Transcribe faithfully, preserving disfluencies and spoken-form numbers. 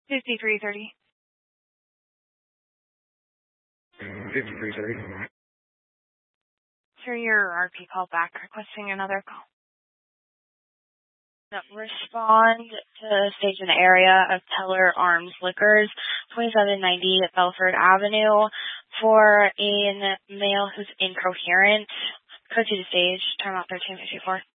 fifty-three thirty. fifty-three thirty. Sir, your R P call back requesting another call. No, respond to station area of Teller Arms Liquors, twenty-seven ninety Belford Avenue, for a male who's incoherent. Code to the stage, timeout thirteen fifty-four.